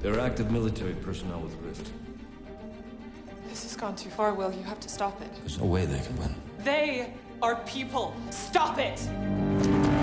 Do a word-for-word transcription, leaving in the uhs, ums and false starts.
They're active military personnel with Rift. This has gone too far, Will. You have to stop it. There's no way they can win. They are people. Stop it!